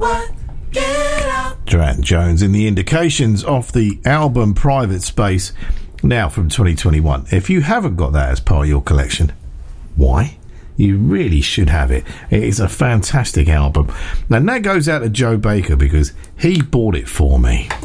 what? Get out. Duran Jones in the indications of the album Private Space, now from 2021. If you haven't got that as part of your collection, why? You really should have it. It is a fantastic album. And that goes out to Joe Baker because he bought it for me.